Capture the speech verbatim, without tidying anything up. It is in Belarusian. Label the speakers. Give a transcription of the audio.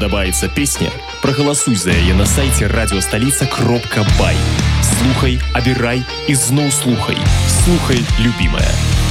Speaker 1: падабаецца песня, прагаласуй за яе на сайце радиостолица кропка бай. Слухай, абірай і зноў слухай. Слухай, любімая.